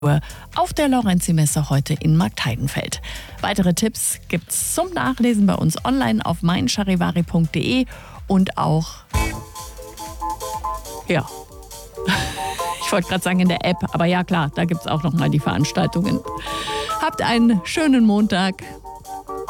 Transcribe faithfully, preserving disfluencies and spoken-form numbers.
auf der Lorenzi-Messe heute in Marktheidenfeld. Weitere Tipps gibt's zum Nachlesen bei uns online auf mein charivari punkt de und auch, ja, ich wollte gerade sagen in der App, aber ja klar, da gibt's auch nochmal die Veranstaltungen. Habt einen schönen Montag.